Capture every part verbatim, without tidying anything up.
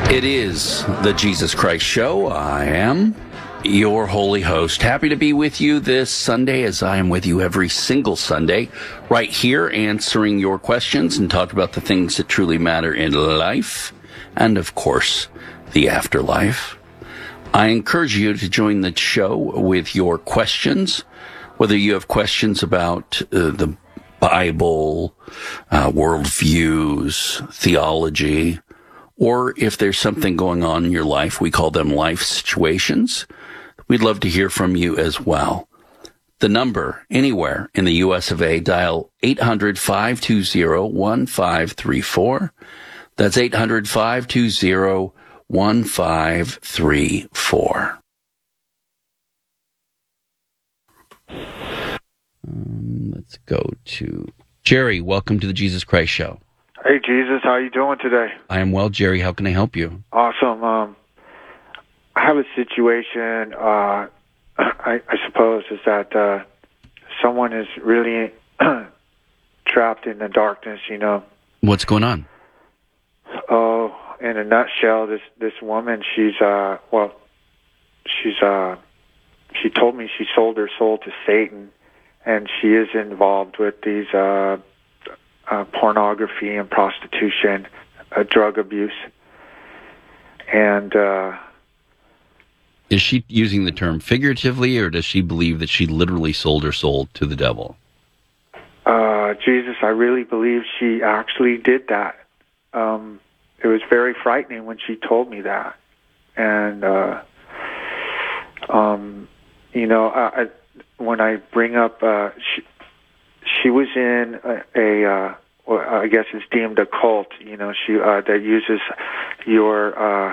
It is the Jesus Christ Show. I am your holy host. Happy to be with you this Sunday, as I am with you every single Sunday, right here answering your questions and talk about the things that truly matter in life and, of course, the afterlife. I encourage you to join the show with your questions, whether you have questions about uh, the Bible, uh, worldviews, theology, or if there's something going on in your life. We call them life situations. We'd love to hear from you as well. The number, anywhere in the U S of A, dial eight hundred, five two zero, one five three four. That's eight hundred, five two zero, one five three four. Um, let's go to Jerry. Welcome to the Jesus Christ Show. Hey, Jesus, how you doing today? I am well, Jerry. How can I help you? Awesome. Um, I have a situation, uh, I, I suppose, is that uh, someone is really trapped in the darkness, you know. What's going on? Oh, in a nutshell, this this woman, she's, uh, well, she's, uh, she told me she sold her soul to Satan, and she is involved with these uh Uh, pornography and prostitution, uh, drug abuse. And uh, is she using the term figuratively, or does she believe that she literally sold her soul to the devil? Uh, Jesus, I really believe she actually did that. Um, it was very frightening when she told me that. And, uh, um, you know, I, I, when I bring up... Uh, she, She was in a, a uh, well, I guess it's deemed a cult, you know, she uh, that uses your uh,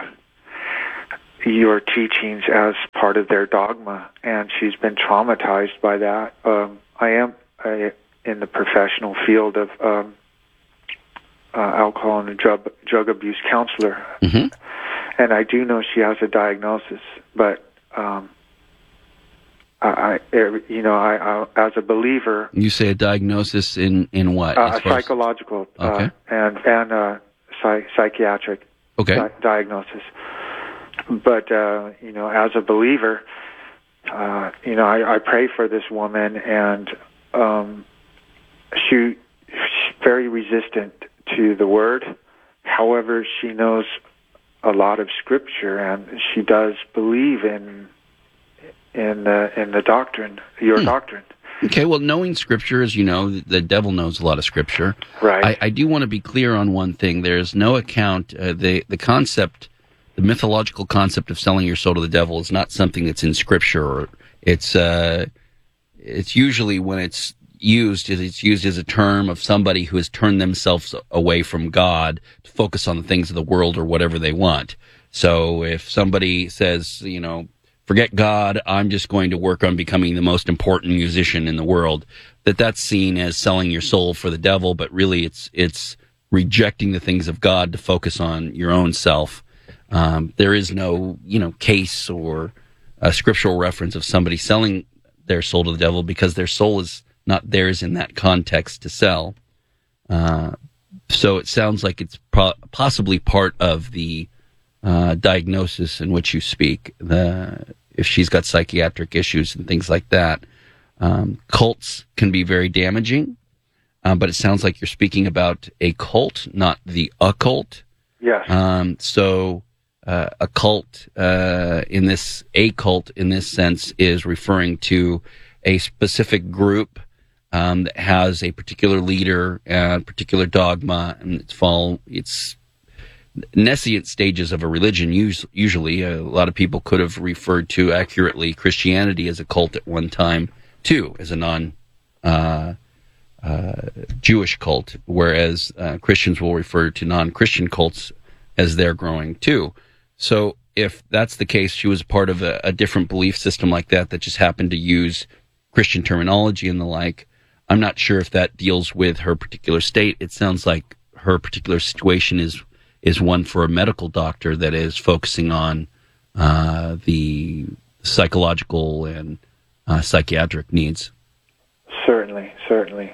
your teachings as part of their dogma, and she's been traumatized by that. Um, I am a, in the professional field of um, uh, alcohol and drug drug abuse counselor, mm-hmm. and I do know she has a diagnosis, but. Um, I, you know, I, I, as a believer. You say a diagnosis in, in what? Uh, psychological okay. uh, and and uh, psych, psychiatric okay. di- diagnosis. But uh, you know, as a believer, uh, you know, I, I pray for this woman, and um, she she's very resistant to the word. However, she knows a lot of scripture, and she does believe in. in the in the doctrine, your hmm. doctrine. Okay, well, knowing Scripture, as you know, the devil knows a lot of Scripture. Right. I, I do want to be clear on one thing. There is no account, uh, the, the concept, the mythological concept of selling your soul to the devil is not something that's in Scripture. Or it's, uh, it's usually when it's used, it's used as a term of somebody who has turned themselves away from God to focus on the things of the world or whatever they want. So if somebody says, you know, forget God, I'm just going to work on becoming the most important musician in the world, that that's seen as selling your soul for the devil, but really it's it's rejecting the things of God to focus on your own self. Um, there is no, you know, case or a scriptural reference of somebody selling their soul to the devil, because their soul is not theirs in that context to sell. Uh, so it sounds like it's pro- possibly part of the Uh, diagnosis in which you speak, the, if she's got psychiatric issues and things like that. Um, cults can be very damaging, uh, but it sounds like you're speaking about a cult, not the occult. Yes. Um, so uh, a cult uh, in this, a cult in this sense is referring to a specific group um, that has a particular leader and particular dogma, and it's fall, it's nescient stages of a religion. Usually, a lot of people could have referred to accurately Christianity as a cult at one time too, as a non uh, uh, Jewish cult, whereas uh, Christians will refer to non-Christian cults as they're growing too. So if that's the case, she was part of a, a different belief system like that that just happened to use Christian terminology and the like. I'm not sure if that deals with her particular state. It sounds like her particular situation is is one for a medical doctor that is focusing on uh, the psychological and uh, psychiatric needs. Certainly, certainly.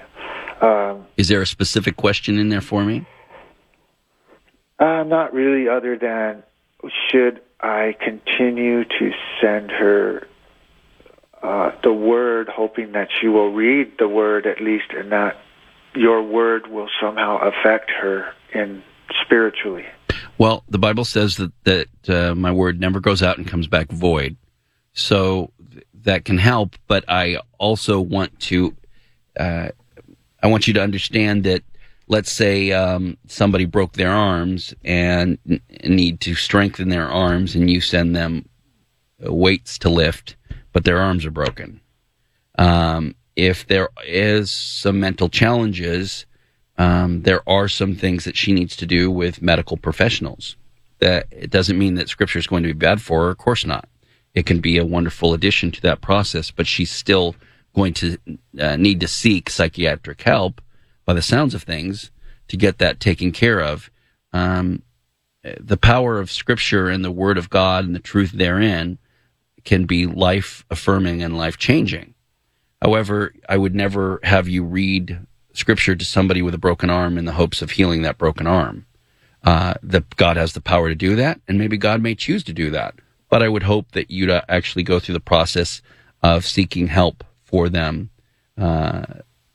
Um, is there a specific question in there for me? Uh, not really, other than should I continue to send her uh, the word, hoping that she will read the word at least, and that your word will somehow affect her in spiritually? Well, the Bible says that, that uh, my word never goes out and comes back void. So th- that can help, but I also want to, uh, I want you to understand that, let's say um, somebody broke their arms and n- need to strengthen their arms, and you send them weights to lift, but their arms are broken. Um, if there is some mental challenges, um, there are some things that she needs to do with medical professionals. That it doesn't mean that Scripture is going to be bad for her. Of course not. It can be a wonderful addition to that process, but she's still going to uh, need to seek psychiatric help, by the sounds of things, to get that taken care of. Um, the power of Scripture and the Word of God and the truth therein can be life-affirming and life-changing. However, I would never have you read Scripture to somebody with a broken arm in the hopes of healing that broken arm. Uh, that God has the power to do that, and maybe God may choose to do that. But I would hope that you'd actually go through the process of seeking help for them uh,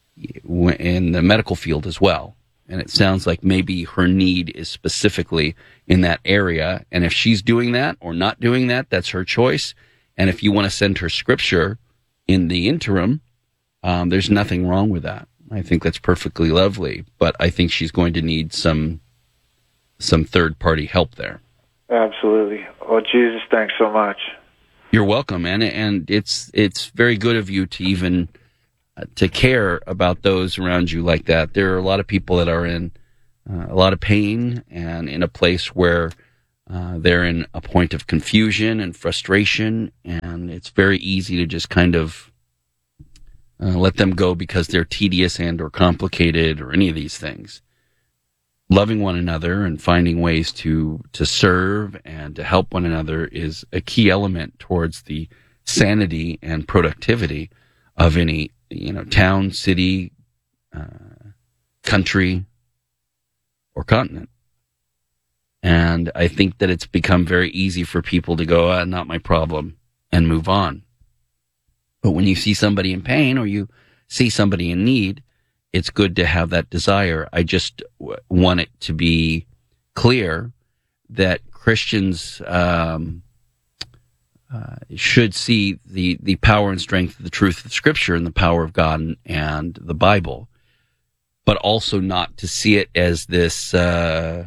in the medical field as well. And it sounds like maybe her need is specifically in that area. And if she's doing that or not doing that, that's her choice. And if you want to send her Scripture in the interim, um, there's nothing wrong with that. I think that's perfectly lovely. But I think she's going to need some some third-party help there. Absolutely. Well, Jesus, thanks so much. You're welcome, and and it's it's very good of you to even uh, to care about those around you like that. There are a lot of people that are in uh, a lot of pain and in a place where uh, they're in a point of confusion and frustration, and it's very easy to just kind of uh, let them go because they're tedious and or complicated or any of these things. Loving one another and finding ways to, to serve and to help one another is a key element towards the sanity and productivity of any, you know, town, city, uh, country, or continent. And I think that it's become very easy for people to go, ah, not my problem, and move on. But when you see somebody in pain or you see somebody in need, it's good to have that desire. I just w- want it to be clear that Christians um, uh, should see the, the power and strength of the truth of Scripture and the power of God and, and the Bible, but also not to see it as this uh,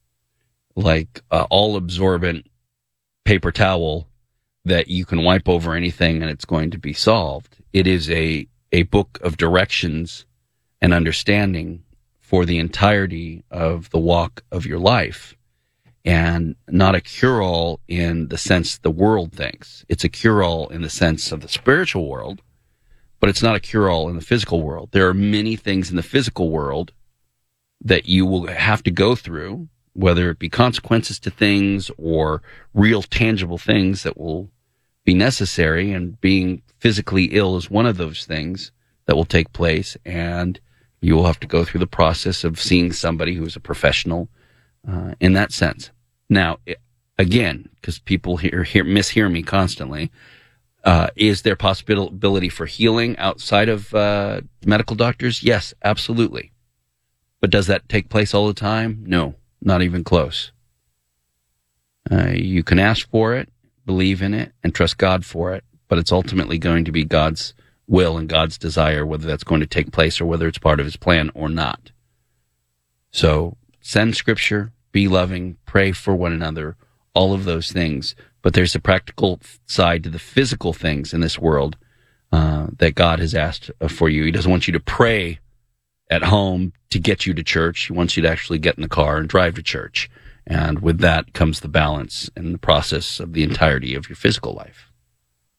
like uh, all-absorbent paper towel that you can wipe over anything and it's going to be solved. It is a, a book of directions and understanding for the entirety of the walk of your life, and not a cure-all in the sense the world thinks. It's a cure-all in the sense of the spiritual world, but it's not a cure-all in the physical world. There are many things in the physical world that you will have to go through, whether it be consequences to things or real tangible things that will be necessary, and being physically ill is one of those things that will take place, and you will have to go through the process of seeing somebody who is a professional uh, in that sense. Now, again, because people hear, hear, mishear me constantly, uh, is there possibility for healing outside of uh, medical doctors? Yes, absolutely. But does that take place all the time? No, not even close. Uh, you can ask for it, believe in it, and trust God for it, but it's ultimately going to be God's will and God's desire, whether that's going to take place or whether it's part of His plan or not. So send Scripture, be loving, pray for one another, all of those things. But there's a practical side to the physical things in this world uh, that God has asked for you. He doesn't want you to pray at home to get you to church. He wants you to actually get in the car and drive to church. And with that comes the balance and the process of the entirety of your physical life.